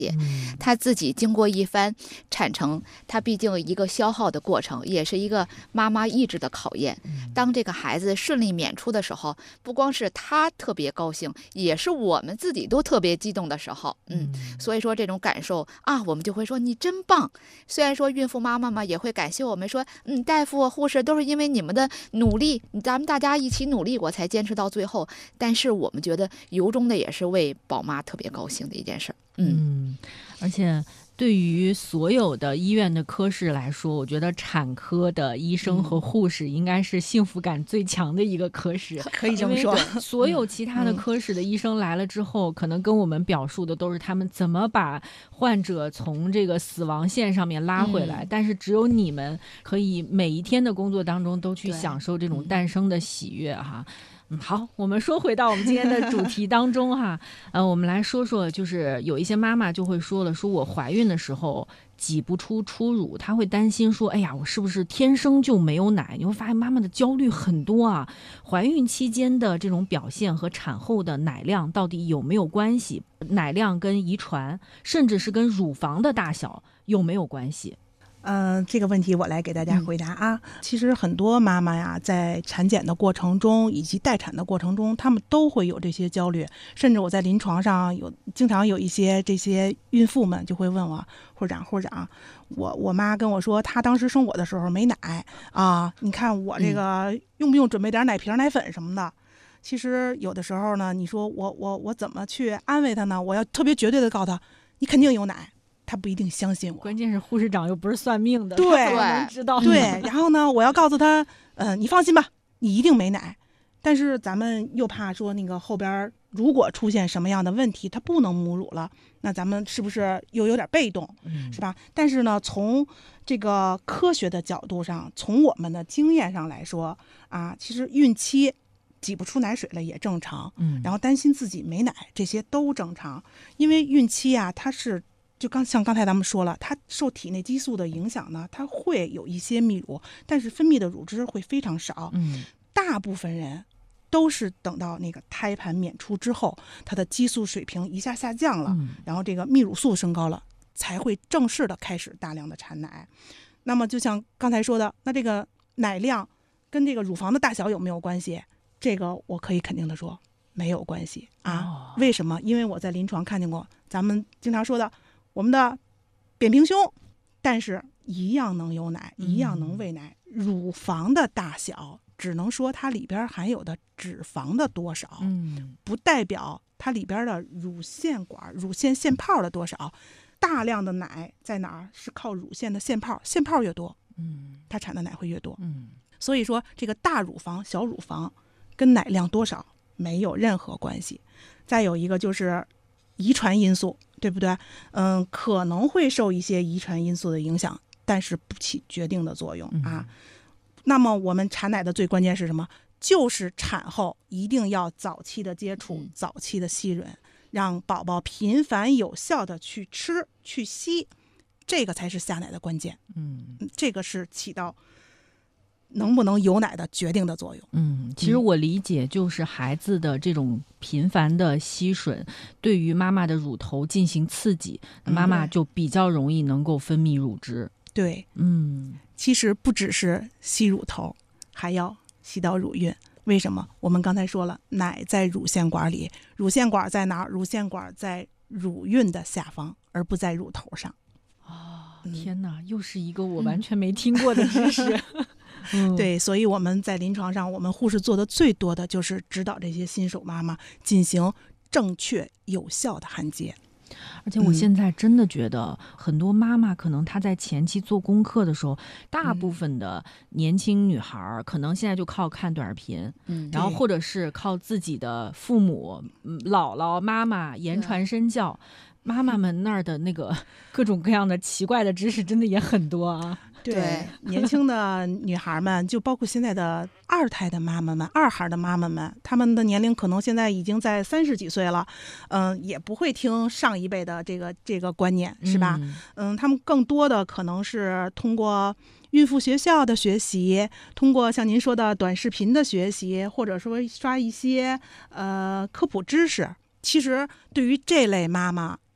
他自己经过一番产程，他毕竟一个消耗的过程，也是一个妈妈意志的考验。当这个孩子顺利娩出的时候，不光是他特别高兴，也是我们自己都特别激动的时候。所以说这种感受啊，我们就会说你真棒。虽然说孕妇妈妈嘛也会感谢我们说，大夫护士都是因为你们的努力，咱们大家一起努力过才坚持到最后，但是我们觉得由衷的也是为宝妈特别高兴的一件事。 而且对于所有的医院的科室来说，我觉得产科的医生和护士应该是幸福感最强的一个科室， 可以这么说。 所有其他的科室的医生来了之后，可能跟我们表述的都是他们怎么把患者从这个死亡线上面拉回来，但是只有你们可以每一天的工作当中都去享受这种诞生的喜悦哈。好，我们说回到我们今天的主题当中哈，我们来说说，就是有一些妈妈就会说了，说我怀孕的时候挤不出初乳，她会担心说，哎呀，我是不是天生就没有奶？你会发现妈妈的焦虑很多啊，怀孕期间的这种表现和产后的奶量到底有没有关系？奶量跟遗传，甚至是跟乳房的大小有没有关系？ 这个问题我来给大家回答啊。其实很多妈妈呀，在产检的过程中以及待产的过程中，她们都会有这些焦虑。甚至我在临床上经常有一些这些孕妇们就会问我，护士长，我妈跟我说，她当时生我的时候没奶啊，你看我这个用不用准备点奶瓶、奶粉什么的？其实有的时候呢，你说我怎么去安慰她呢？我要特别绝对的告诉她，你肯定有奶。他不一定相信我， 关键是护士长又不是算命的， 对， 能知道。 对，然后呢，我要告诉他，你放心吧，你一定没奶。但是咱们又怕说那个后边如果出现什么样的问题，他不能母乳了，那咱们是不是又有点被动，是吧？但是呢，从这个科学的角度上，从我们的经验上来说啊，其实孕期挤不出奶水了也正常，然后担心自己没奶，这些都正常，因为孕期啊，它是。就像刚才咱们说了，它受体内激素的影响呢，它会有一些泌乳，但是分泌的乳汁会非常少。大部分人都是等到那个胎盘娩出之后，它的激素水平一下降了，然后这个泌乳素升高了，才会正式的开始大量的产奶。那么就像刚才说的，那这个奶量跟这个乳房的大小有没有关系？这个我可以肯定的说没有关系啊。为什么？因为我在临床看见过，咱们经常说的。我们的扁平胸，但是一样能有奶，一样能喂奶。乳房的大小只能说它里边含有的脂肪的多少，不代表它里边的乳腺管、乳腺腺泡的多少。大量的奶在哪儿？是靠乳腺的腺泡，腺泡越多，它产的奶会越多。所以说这个大乳房、小乳房跟奶量多少没有任何关系。再有一个就是遗传因素。对不对？可能会受一些遗传因素的影响，但是不起决定的作用啊。那么我们产奶的最关键是什么？就是产后一定要早期的接触，早期的吸吮，让宝宝频繁有效的去吃去吸，这个才是下奶的关键。这个是起到能不能有奶的决定的作用。 其实我理解就是孩子的这种频繁的吸吮对于妈妈的乳头进行刺激，妈妈就比较容易能够分泌乳汁。 对，其实不只是吸乳头，还要吸到乳晕。为什么？我们刚才说了，奶在乳腺管里，乳腺管在哪儿？乳腺管在乳晕的下方，而不在乳头上。 天哪，又是一个我完全没听过的知识。 对，所以我们在临床上，我们护士做的最多的就是指导这些新手妈妈进行正确有效的焊接。 而且我现在真的觉得很多妈妈可能她在前期做功课的时候，大部分的年轻女孩可能现在就靠看短视频，然后或者是靠自己的父母、姥姥、妈妈言传身教。妈妈们那儿的那个各种各样的奇怪的知识真的也很多啊。 对，年轻的女孩们，就包括现在的二胎的妈妈们、二孩的妈妈们，她们的年龄可能现在已经在30几岁了，也不会听上一辈的这个观念，是吧？她们更多的可能是通过孕妇学校的学习，通过像您说的短视频的学习，或者说刷一些科普知识。其实对于这类妈妈，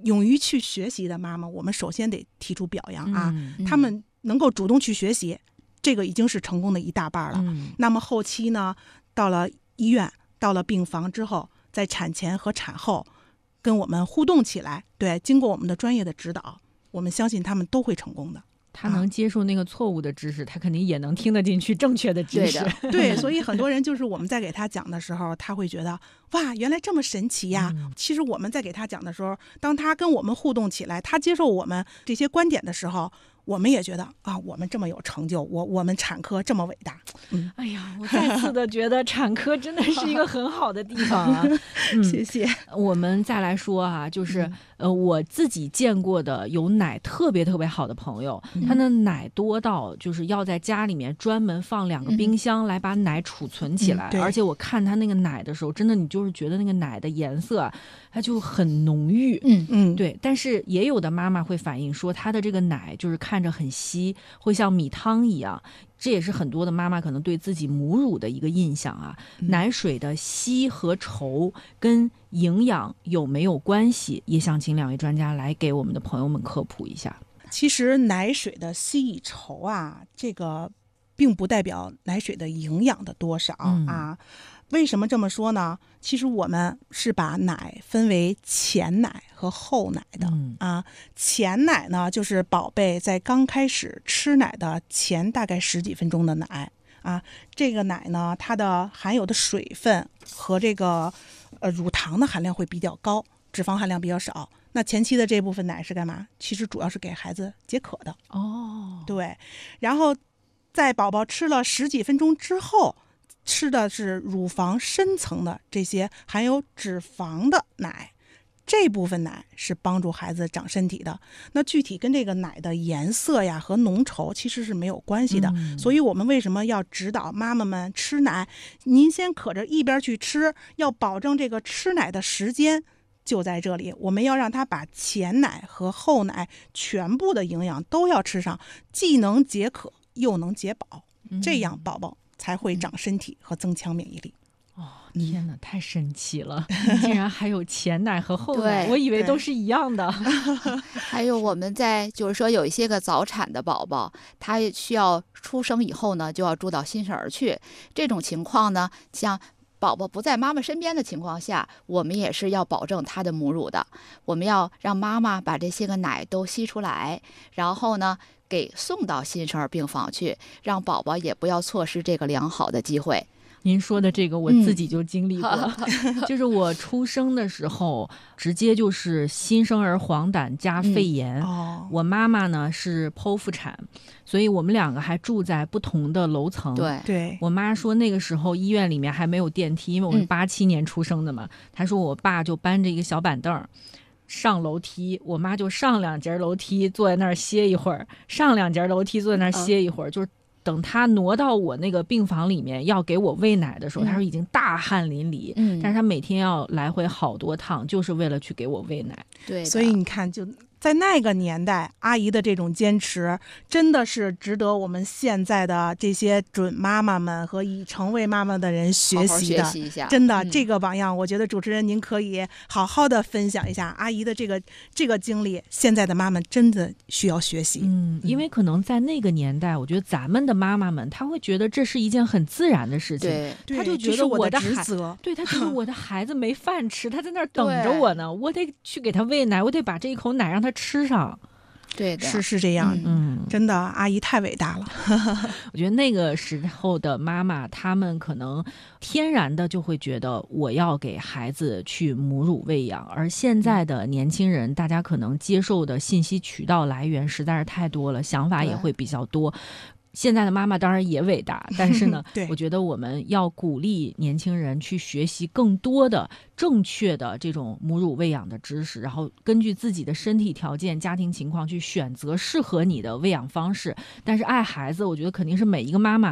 勇于去学习的妈妈，我们首先得提出表扬啊， 嗯他们能够主动去学习，这个已经是成功的一大半了。那么后期呢，到了医院，到了病房之后，在产前和产后跟我们互动起来，对，经过我们的专业的指导，我们相信他们都会成功的。 他能接受那个错误的知识，他肯定也能听得进去正确的知识。 对，所以很多人就是我们在给他讲的时候，他会觉得哇，原来这么神奇呀。其实我们在给他讲的时候，当他跟我们互动起来，他接受我们这些观点的时候，我们也觉得啊，我们这么有成就，我们产科这么伟大。 哎呀，我再次的觉得产科真的是一个很好的地方啊。 谢谢。 我们再来说啊，就是我自己见过的有奶特别特别好的朋友，他的奶多到就是要在家里面专门放2个冰箱来把奶储存起来，而且我看他那个奶的时候，真的你就是觉得那个奶的颜色啊，它就很浓郁。对。但是也有的妈妈会反映说，她的这个奶就是看着很稀，会像米汤一样。这也是很多的妈妈可能对自己母乳的一个印象啊。奶水的稀和稠跟营养有没有关系？也想请2位专家来给我们的朋友们科普一下。 其实奶水的稀与稠啊，这个并不代表奶水的营养的多少啊。为什么这么说呢？其实我们是把奶分为前奶和后奶的啊。前奶呢，就是宝贝在刚开始吃奶的前大概10几分钟的奶啊。这个奶呢，它的含有的水分和这个乳糖的含量会比较高，脂肪含量比较少。那前期的这部分奶是干嘛？其实主要是给孩子解渴的。对。然后在宝宝吃了10几分钟之后，吃的是乳房深层的这些含有脂肪的奶，这部分奶是帮助孩子长身体的。那具体跟这个奶的颜色呀和浓稠其实是没有关系的。所以我们为什么要指导妈妈们吃奶？您先可着一边去吃，要保证这个吃奶的时间就在这里。我们要让他把前奶和后奶全部的营养都要吃上，既能解渴又能解饱，这样宝宝才会长身体和增强免疫力。 天哪，太神奇了！竟然还有前奶和后奶，我以为都是一样的。 还有我们就是说有一些个早产的宝宝，他需要出生以后呢，就要住到新生儿去。这种情况呢，像宝宝不在妈妈身边的情况下，我们也是要保证他的母乳的。我们要让妈妈把这些个奶都吸出来，然后呢给送到新生儿病房去，让宝宝也不要错失这个良好的机会。 您说的这个我自己就经历过，就是我出生的时候直接就是新生儿黄疸加肺炎。我妈妈呢是剖腹产，所以我们2个还住在不同的楼层。 对， 我妈说那个时候医院里面还没有电梯，因为我是87年出生的嘛。她说我爸就搬着一个小板凳上楼梯，我妈就上2节楼梯坐在那儿歇一会儿，上2节楼梯坐在那儿歇一会儿，就是等他挪到我那个病房里面要给我喂奶的时候，他说已经大汗淋漓，但是他每天要来回好多趟，就是为了去给我喂奶。 对， 所以你看，就在那个年代，阿姨的这种坚持真的是值得我们现在的这些准妈妈们和已成为妈妈的人学习的。 好好学习一下， 真的，这个榜样，我觉得主持人您可以好好的分享一下阿姨的这个经历，现在的妈妈真的需要学习。 因为可能在那个年代，我觉得咱们的妈妈们，她会觉得这是一件很自然的事情，她就觉得我的职责， 对，她觉得我的孩子没饭吃，他在那儿等着我呢，我得去给他喂奶，我得把这一口奶让他吃上。 对的， 是这样，真的，阿姨太伟大了。 我觉得那个时候的妈妈，她们可能天然的就会觉得我要给孩子去母乳喂养，而现在的年轻人，大家可能接受的信息渠道来源实在是太多了，想法也会比较多。现在的妈妈当然也伟大，但是呢我觉得我们要鼓励年轻人去学习更多的正确的这种母乳喂养的知识，然后根据自己的身体条件、家庭情况去选择适合你的喂养方式。但是爱孩子，我觉得肯定是每一个妈妈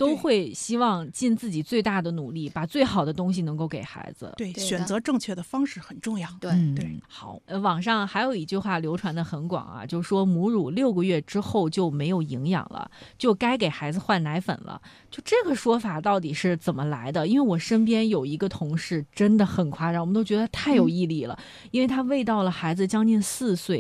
都会希望尽自己最大的努力，把最好的东西能够给孩子。 对， 对的选择正确的方式很重要。 对， 对， 好，网上还有一句话流传的很广啊，就说母乳6个月之后就没有营养了，就该给孩子换奶粉了。就这个说法到底是怎么来的？因为我身边有一个同事真的很夸张，我们都觉得太有毅力了，因为他喂到了孩子将近4岁。